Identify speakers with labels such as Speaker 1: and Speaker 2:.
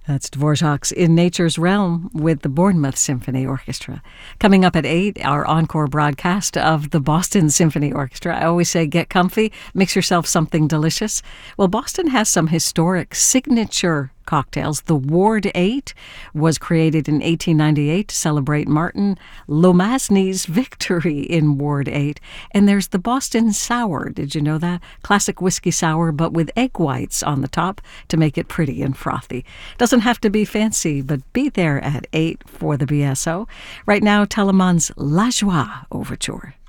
Speaker 1: That's Dvorak's In Nature's Realm with the Bournemouth Symphony Orchestra. Coming up at 8, our encore broadcast of the Boston Symphony Orchestra. I always say get comfy, mix yourself something delicious. Well, Boston has some historic signature cocktails. The Ward 8 was created in 1898 to celebrate Martin Lomasny's victory in Ward 8. And there's the Boston Sour. Did you know that? Classic whiskey sour, but with egg whites on the top to make it pretty and frothy. Doesn't have to be fancy, but be there at 8 for the BSO. Right now, Telemann's La Joie Overture.